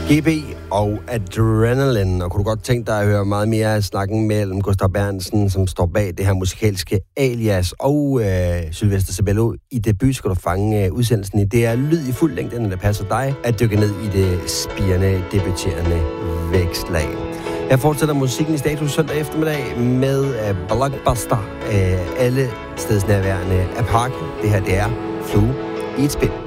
GB og Adrenaline, og kunne du godt tænke dig at høre meget mere af snakken mellem Gustav Berntsen, som står bag det her musikalske Alias, og Sylvester Sabello i debut, skal du fange udsendelsen i DR Lyd i fuld længde, når det passer dig, at dykke ned i det spirende, debuterende vækstlag. Jeg fortsætter musikken i Status søndag eftermiddag med Blockbuster, alle stedsnærværende af Park. Det her, det er Flue i et spil.